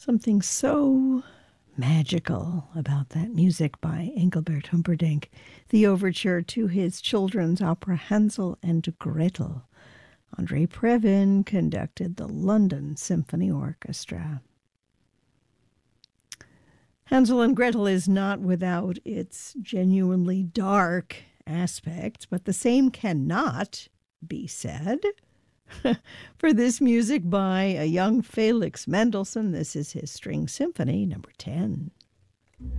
Something so magical about that music by Engelbert Humperdinck, the overture to his children's opera Hansel and Gretel. Andre Previn conducted the London Symphony Orchestra. Hansel and Gretel is not without its genuinely dark aspects, but the same cannot be said for this music by a young Felix Mendelssohn. This is his String Symphony, number 10.